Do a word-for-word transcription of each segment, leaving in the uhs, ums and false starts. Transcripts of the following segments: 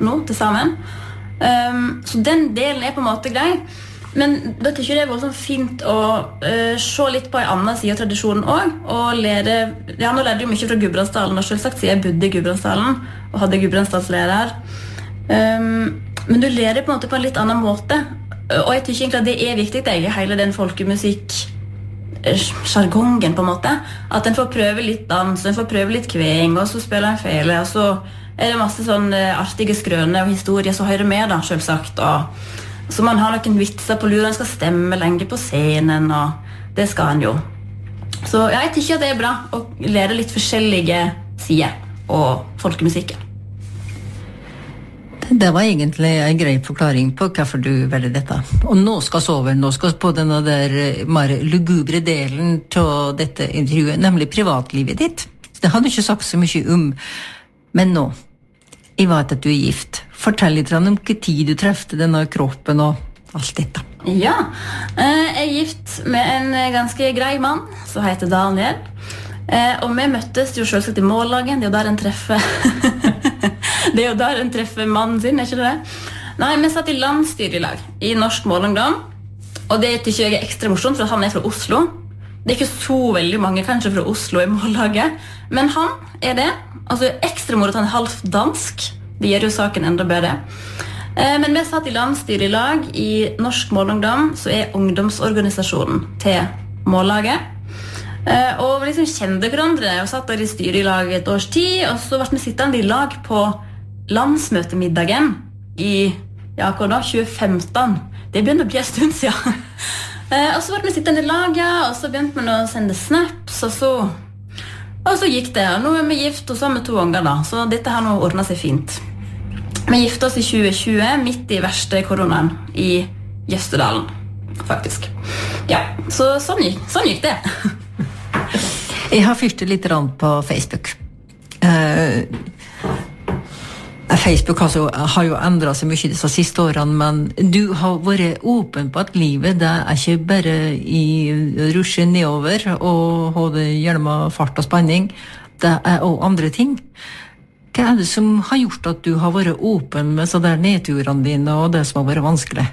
nå til sammen. Um, så den delen er på en måte grei. Men da tykker jeg det er voldsomt fint å uh, se litt på en annen side av tradisjonen også, og lære, ja, nå lærte jeg jo mye fra Gudbrandsdalen, og selvsagt siden jeg bodde i Gudbrandsdalen, og hadde Gudbrandsdalslærer. Um, men du lærer på en måte på en litt annen måte, og jeg tykker egentlig at det er viktig, det er hele den folkemusikk, jargongen på en måte, at en får prøve litt dans, en får prøve litt kveng, og så spiller en fele, og så er det masse sånn artige skrøner og historier som hører med da, selvsagt, og så man har noen vitser på lur, en skal stemme lenge på scenen, og det skal en jo. Så ja, jeg tykker at det er bra å lære litt forskjellige sider og folkemusikken. Det var egentlig en grei forklaring på hvorfor du velger dette. Og nå skal vi over, nå skal vi på denne der mer lugubre delen til dette intervjuet, nemlig privatlivet ditt. Det har du ikke sagt så mye om, men nå, jeg vet at du er gift. Fortell litt om hvilken tid du trefte denne kroppen og alt dette. Ja, jeg er gift med en ganske grei mann, som heter Daniel. Og vi møttes jo selvsagt i mållagen, det er jo der en treffer det er jo der en treffer mannen sin, er ikke det det? Nei, vi satt i landstyrelag i Norsk Målungdom, og det tykker jeg er ekstra morsomt, for han er fra Oslo. Det er ikke så veldig mange kanskje fra Oslo i mållaget, men han er det. Altså ekstra moro at han er halvt dansk, det gjør jo saken enda bedre. Men vi satt i landstyrelag i Norsk Målungdom, som er ungdomsorganisasjonen til mållaget. Og vi liksom kjente hverandre og satt der i styrelag et års tid, og så ble vi sittende i lag på landsmøtemiddagen i, ja, hva da, tjue femten. Det begynte å bli en stund siden. Og så ble vi sittende i lag, ja, og så begynte vi å sende snaps, og så, og så gikk det. Nå er vi gift, og så har vi to unger da, så dette har nå ordnet seg fint. Vi gifte oss i tjue tjue, midt i verste koronaen i Jøstedalen, faktisk. Ja, så sånn gikk, sånn gikk det. Jeg har fyrt litt rann på Facebook. Uh, Facebook har, så, har jo endret seg mye disse siste årene, men du har vært åpen på at livet det er ikke bare i rusje nedover og ha det gjerne fart og spenning. Det er også andre ting. Hva er det som har gjort at du har vært åpen med så der nedturene dine og det som har vært vanskelig?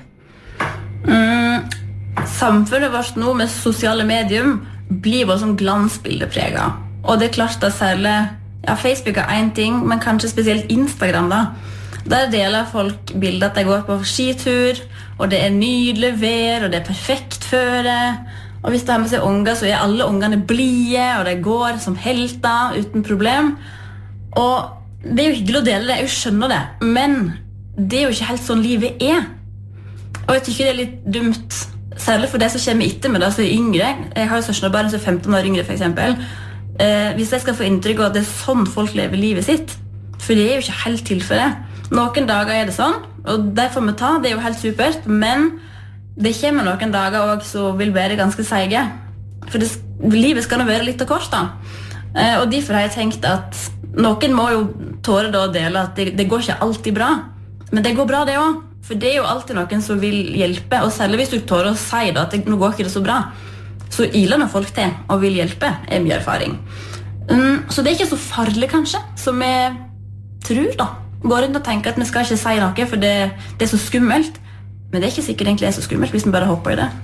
Mm, samfunnet vårt nå med sosiale medium blir bare sånn glansbildepreget. Og det er klart at særlig, ja, Facebook er en ting, men kanskje spesielt Instagram da. Der deler folk bilder at de går på skitur, og det er nydelig vær, og det er perfekt føre. Og hvis de har med seg unger, så er alle ungene blige, og de går som helter uten problem. Og det er jo hyggelig å dele det, jeg skjønner det, men det er jo ikke helt sånn livet er. Og jeg tykker det er litt dumt, særlig for det som kommer etter med det som er yngre. Jeg har jo søskenbarn som er femten år yngre, for eksempel. Eh, hvis jeg skal få inntrykk av at det er sånn folk lever livet sitt, for det er jo ikke helt tilfellet. Noen dager er det sånn, og det får vi ta, det er jo helt supert, men det kommer noen dager også som vil være ganske seige. For det, livet skal nå være litt av kort da. Eh, og derfor har jeg tenkt at noen må jo tåre da å dele at det, det går ikke alltid bra, men det går bra det også. For det er jo alltid noen som vil hjelpe, og særlig hvis du tårer å si da, at det, nå går ikke det så bra, så iler noen folk til og vil hjelpe, er mye erfaring. Um, så det er ikke så farlig kanskje, som jeg tror da. Går rundt og tenker at vi skal ikke si noe, for det, det er så skummelt. Men det er ikke sikkert egentlig er så skummelt hvis vi bare hopper i det.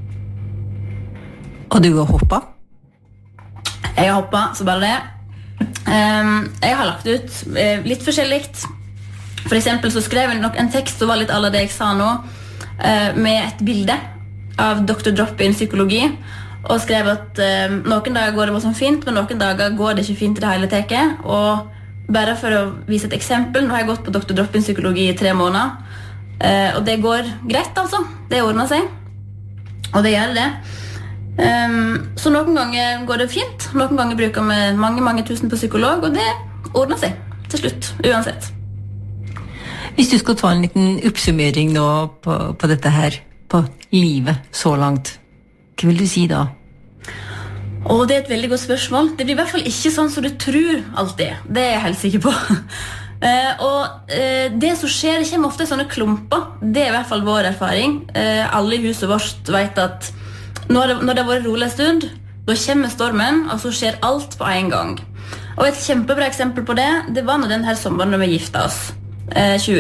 Og du har hoppet? Jeg har hoppet, så bare det. Um, jeg har lagt ut uh, litt forskjelligt. For eksempel så skrev jeg nok en tekst som var litt alle det jeg sa nå, uh, med et bilde av doktor Drop-in psykologi, og skrev at uh, noen dager går det bare sånn fint, men noen dager går det ikke fint i det hele teket. Og bare for å vise et eksempel, nå har jeg gått på doktor Drop-in psykologi i tre måneder, uh, og det går greit altså, det ordner seg, og det gjør det. Um, så noen ganger går det fint, noen ganger bruker vi mange, mange tusen på psykolog, og det ordner seg til slutt, uansett. Hvis du skal ta en liten oppsummering nå på, på dette her, på livet så langt, hva vil du si da? Åh, det er et veldig godt spørsmål. Det blir i hvert fall ikke sånn som du tror alltid. Det er jeg helt sikker på. uh, og uh, det som skjer, det kommer ofte i sånne klumper. Det er i hvert fall vår erfaring. Uh, alle i huset vårt vet at når det, når det har vært rolig en stund, da kommer stormen, og så skjer alt på en gang. Og et kjempebra eksempel på det, det var når den her sommeren når vi giftet oss. Uh,